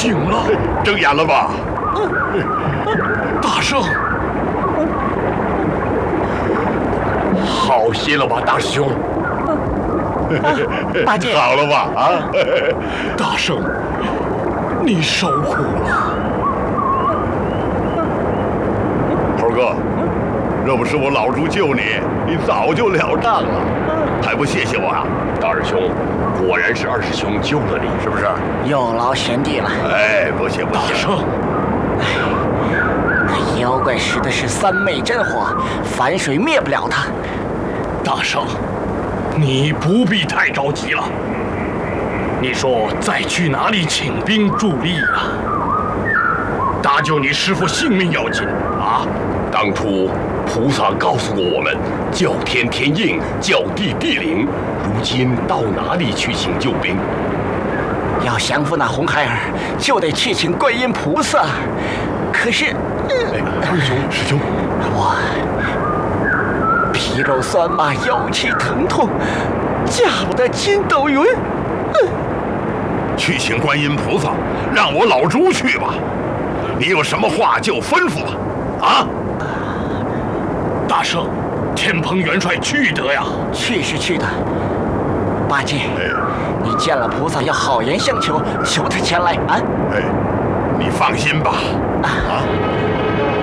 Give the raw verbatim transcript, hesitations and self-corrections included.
醒了， 睁眼了吧？ 大圣， 好些了吧，大师兄？ 八戒， 好了吧？啊， 大圣，你受苦了。 猴哥，若不是我老猪救你，你早就了账了，还不谢谢我啊？ 大师兄，果然是二师兄救了你，是不是？ 有劳贤弟了。 哎，不谢不谢。 大圣， 那妖怪使的是三昧真火，反水灭不了他。 大圣，你不必太着急了。你说再去哪里请兵助力啊？搭救你师父性命要紧啊！ 当初菩萨告诉过我们，叫天天应，叫地地灵。如今到哪里去请救兵？ 要降服那红孩儿，就得去请观音菩萨。可是， 哎，师兄，师兄， 我皮肉酸麻，腰膝疼痛，驾不得筋斗云。嗯， 去请观音菩萨，让我老猪去吧。你有什么话就吩咐吧。啊！ 大圣，天蓬元帅去得呀。 去是去的。八戒，你见了菩萨要好言相求，求他前来啊！ 哎，你放心吧。啊。